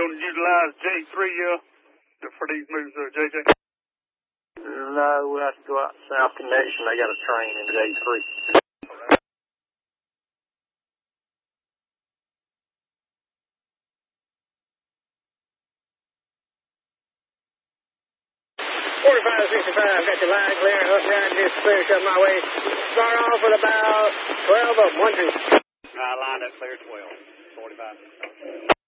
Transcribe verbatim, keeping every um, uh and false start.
going to utilize J three uh, for these moves, uh, J J? No, we'll have to go out South Connection. They got a train in J three. forty-five sixty-five, got your line clear, up down, just clear, shut my way. Start off with about twelve of them, one, two. I lined up clear twelve, forty-five.